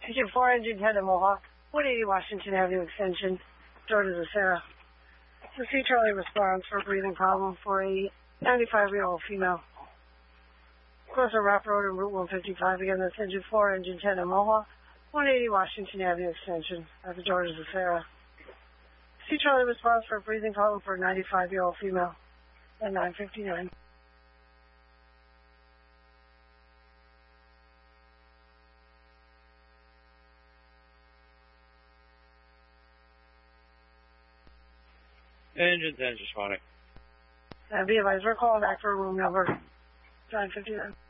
Engine 4, Engine 10 to Mohawk, 180 Washington Avenue Extension, Georgia to Sarah. The C Charlie responds for breathing problem for a 95-year-old female. Close to Rock Road and Route 155. Again, that's Engine 4, Engine 10 to Mohawk, 180 Washington Avenue Extension, after Georgia to Sarah. C Charlie responds for breathing problem for a 95-year-old female at 9:59. Engine 10 responding. Be advised, we're calling back for room number 9:59.